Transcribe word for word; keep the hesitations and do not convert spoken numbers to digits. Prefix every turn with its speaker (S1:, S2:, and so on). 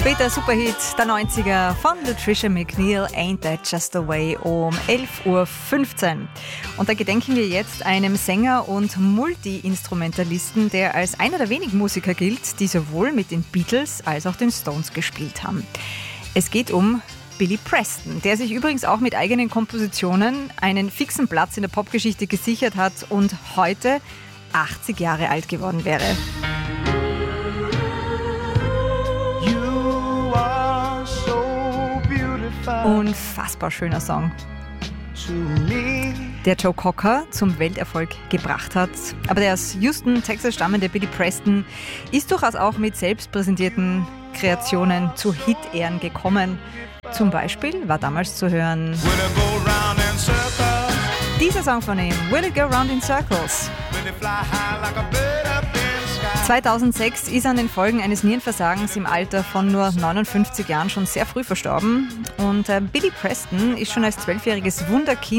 S1: Später Superhit der neunziger von Latricia McNeil, Ain't That Just the Way, um elf Uhr fünfzehn. Und da gedenken wir jetzt einem Sänger und Multi-Instrumentalisten, der als einer der wenigen Musiker gilt, die sowohl mit den Beatles als auch den Stones gespielt haben. Es geht um Billy Preston, der sich übrigens auch mit eigenen Kompositionen einen fixen Platz in der Popgeschichte gesichert hat und heute achtzig Jahre alt geworden wäre. Unfassbar schöner Song, der Joe Cocker zum Welterfolg gebracht hat. Aber der aus Houston, Texas stammende Billy Preston ist durchaus auch mit selbst präsentierten Kreationen zu Hit-Ehren gekommen. Zum Beispiel war damals zu hören dieser Song von ihm, Will It Go Round in Circles. zweitausendsechs ist an den Folgen eines Nierenversagens im Alter von nur neunundfünfzig Jahren schon sehr früh verstorben. Und äh, Billy Preston ist schon als zwölfjähriges Wunderkind